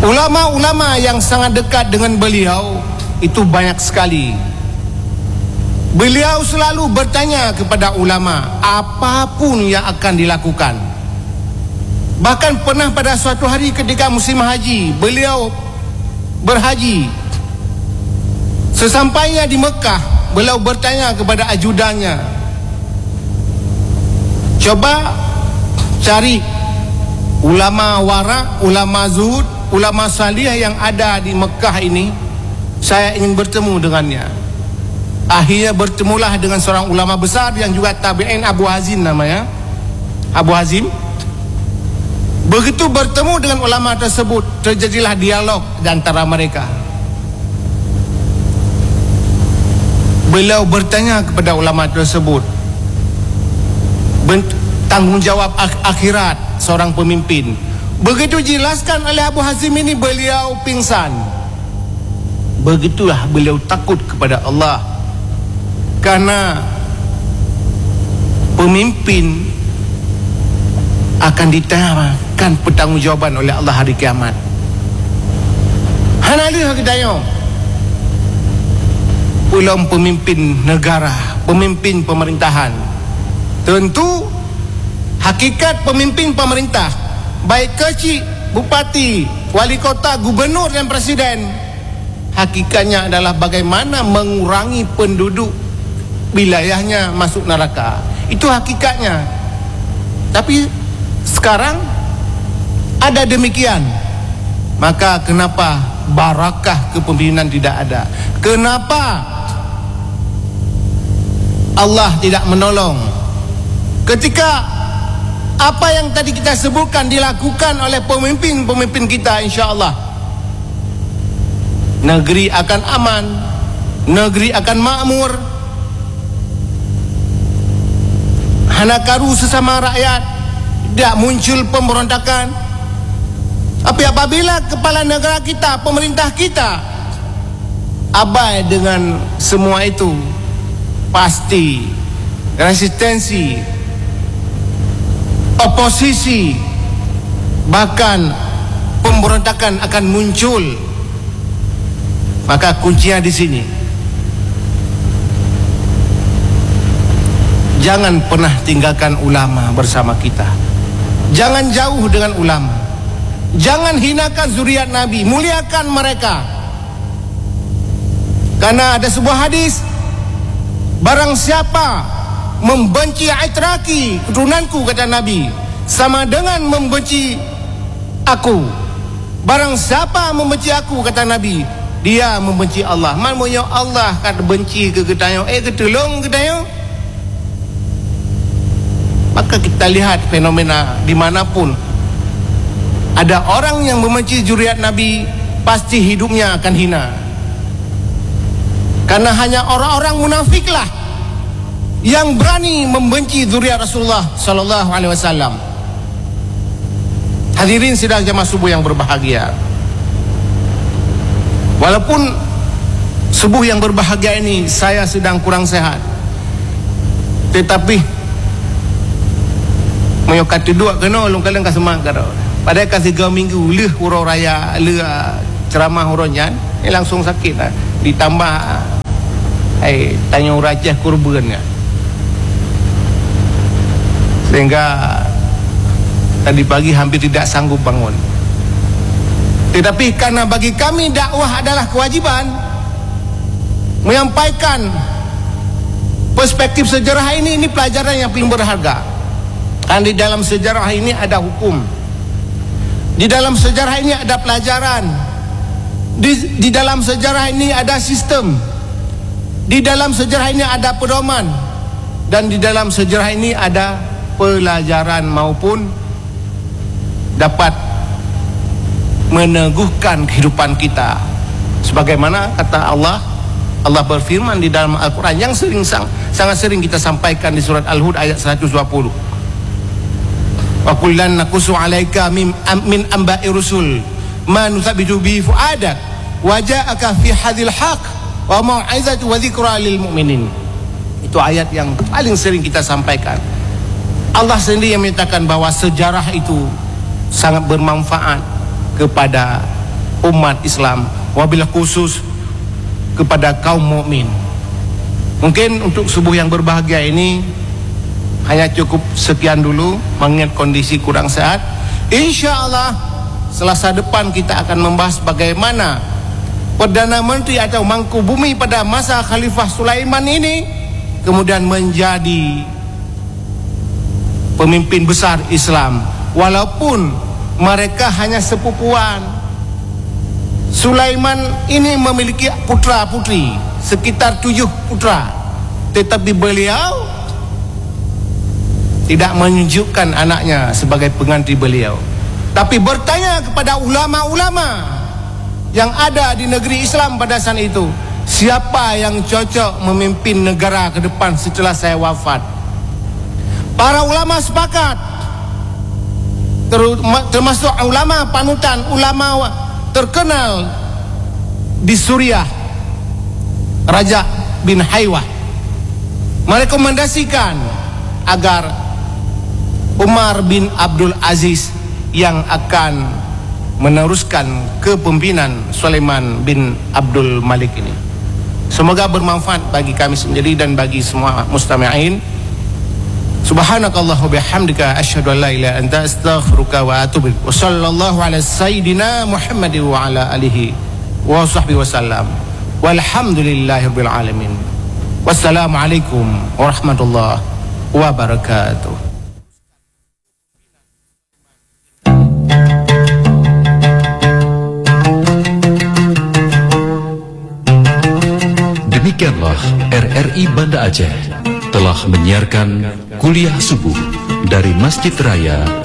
Ulama-ulama yang sangat dekat dengan beliau itu banyak sekali. Beliau selalu bertanya kepada ulama apapun yang akan dilakukan. Bahkan pernah pada suatu hari ketika musim haji, beliau berhaji. Sesampainya di Mekah, beliau bertanya kepada ajudannya, coba cari ulama wara, ulama zuhud, ulama salih yang ada di Mekah ini, saya ingin bertemu dengannya. Akhirnya bertemulah dengan seorang ulama besar yang juga tabi'in, Abu Hazim namanya, Abu Hazim. Begitu bertemu dengan ulama tersebut, terjadilah dialog di antara mereka. Beliau bertanya kepada ulama tersebut tanggungjawab akhirat seorang pemimpin. Begitu jelaskan oleh Abu Hazim ini, beliau pingsan. Begitulah beliau takut kepada Allah, karena pemimpin akan ditanyakan pertanggungjawaban oleh Allah hari kiamat. Hanalih kita ulama pemimpin negara, pemimpin pemerintahan. Tentu hakikat pemimpin pemerintah, baik kecil, bupati, wali kota, gubernur dan presiden, hakikatnya adalah bagaimana mengurangi penduduk wilayahnya masuk neraka. Itu hakikatnya. Tapi sekarang ada demikian. Maka kenapa barakah kepemimpinan tidak ada? Kenapa Allah tidak menolong ketika apa yang tadi kita sebutkan dilakukan oleh pemimpin-pemimpin kita? InsyaAllah negeri akan aman, negeri akan makmur. Hanakaru sesama rakyat, tidak muncul pemberontakan. Tapi apabila kepala negara kita, pemerintah kita abai dengan semua itu, pasti resistensi, oposisi, bahkan pemberontakan akan muncul. Maka kuncinya di sini. Jangan pernah tinggalkan ulama bersama kita. Jangan jauh dengan ulama. Jangan hinakan zuriat Nabi, muliakan mereka. Karena ada sebuah hadis, barang siapa membenci aitraki, keturunanku, kata Nabi, sama dengan membenci aku. Barang siapa membenci aku, kata Nabi, dia membenci Allah. Maksudnya Allah kata benci ke ketayang, ketolong ketayang. Maka kita lihat fenomena dimanapun ada orang yang membenci zuriat Nabi, pasti hidupnya akan hina. Karena hanya orang-orang munafiklah yang berani membenci zuriat Rasulullah sallallahu alaihi wasallam. Hadirin sidang jamaah subuh yang berbahagia, walaupun subuh yang berbahagia ini saya sedang kurang sehat, tetapi moyo kata dua kena ulung kalian ka semak karo. Padahal kasih 3 minggu leh hurau raya le ceramah huronyan ni langsung sakit lah. Ditambah tanya rajah kurbannya. Sehingga tadi pagi hampir tidak sanggup bangun. Tetapi karena bagi kami dakwah adalah kewajiban, menyampaikan perspektif sejarah ini pelajaran yang paling berharga. Karena di dalam sejarah ini ada hukum, di dalam sejarah ini ada pelajaran, di dalam sejarah ini ada sistem, di dalam sejarah ini ada pedoman, dan di dalam sejarah ini ada pelajaran maupun dapat meneguhkan kehidupan kita. Sebagaimana kata Allah berfirman di dalam Al-Quran yang sangat sering kita sampaikan di surat Al-Hud ayat 120. Wa kullan naqussu 'alaika min anba'i rusul ma nuthabbitu bi fu'adak wa ja'aka fi hadhil haqq wa mau'izatu wa dzikra lil mu'minin. Itu ayat yang paling sering kita sampaikan. Allah sendiri yang menyatakan bahwa sejarah itu sangat bermanfaat kepada umat Islam, wabilah khusus kepada kaum mukmin. Mungkin untuk subuh yang berbahagia ini hanya cukup sekian dulu, mengingat kondisi kurang sehat. InsyaAllah Selasa depan kita akan membahas bagaimana Perdana Menteri atau Mangku Bumi pada masa Khalifah Sulaiman ini kemudian menjadi pemimpin besar Islam, walaupun mereka hanya sepupuan. Sulaiman ini memiliki putra putri sekitar 7 putra, tetapi beliau tidak menunjukkan anaknya sebagai pengganti beliau, tapi bertanya kepada ulama-ulama yang ada di negeri Islam pada saat itu, siapa yang cocok memimpin negara ke depan setelah saya wafat. Para ulama sepakat, termasuk ulama panutan, ulama terkenal di Suriah, Raja bin Haywah, merekomendasikan agar Umar bin Abdul Aziz yang akan meneruskan kepemimpinan Sulaiman bin Abdul Malik ini. Semoga bermanfaat bagi kami sendiri dan bagi semua mustami'in. Subhanakallah wa bihamdika asyhadu an la ilaha illa anta astaghfiruka wa atubu ilaik. Wa sallallahu ala sayyidina Muhammad wa ala alihi wa sahbihi wasallam. Walhamdulillahirabbil alamin. Wassalamualaikum warahmatullahi wabarakatuh. Demikianlah RRI Banda Aceh telah menyiarkan kuliah subuh dari Masjid Raya